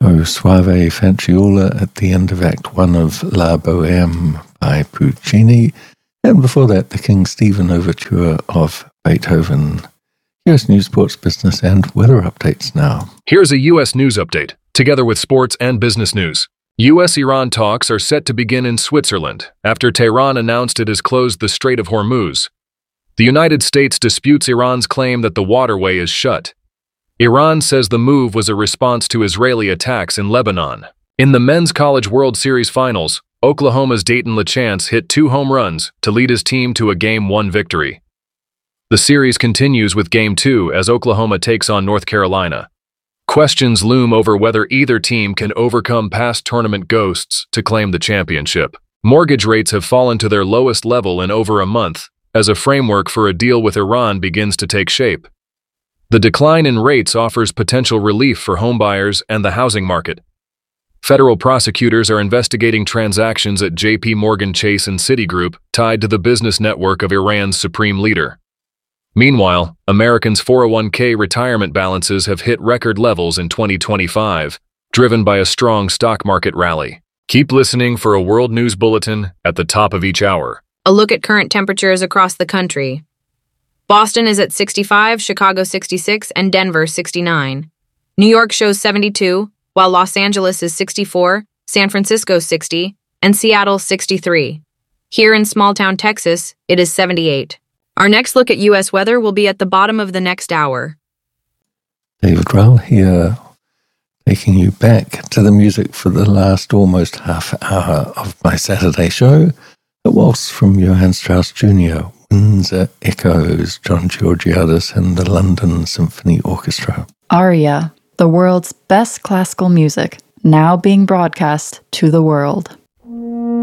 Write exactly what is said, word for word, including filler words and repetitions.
O Suave Fanciulla at the end of Act One of La Bohème by Puccini, and before that, the King Stephen Overture of Beethoven. U S News, Sports, Business, and Weather Updates now. Here's a U S News Update, together with sports and business news. U S Iran talks are set to begin in Switzerland after Tehran announced it has closed the Strait of Hormuz. The United States disputes Iran's claim that the waterway is shut. Iran says the move was a response to Israeli attacks in Lebanon. In the Men's College World Series Finals, Oklahoma's Dayton LaChance hit two home runs to lead his team to a Game one victory. The series continues with Game two as Oklahoma takes on North Carolina. Questions loom over whether either team can overcome past tournament ghosts to claim the championship. Mortgage rates have fallen to their lowest level in over a month as a framework for a deal with Iran begins to take shape. The decline in rates offers potential relief for homebuyers and the housing market. Federal prosecutors are investigating transactions at J P Morgan Chase and Citigroup tied to the business network of Iran's supreme leader. Meanwhile, Americans' four oh one k retirement balances have hit record levels in twenty twenty-five, driven by a strong stock market rally. Keep listening for a World News Bulletin at the top of each hour. A look at current temperatures across the country. Boston is at sixty-five, Chicago sixty-six, and Denver sixty-nine. New York shows seventy-two, while Los Angeles is sixty-four, San Francisco sixty, and Seattle sixty-three. Here in small-town Texas, it is seventy-eight. Our next look at U S weather will be at the bottom of the next hour. David Rowell here, taking you back to the music for the last almost half hour of my Saturday show. A waltz from Johann Strauss Junior, Windsor Echoes, John Georgiadis and the London Symphony Orchestra. Aria, the world's best classical music, now being broadcast to the world.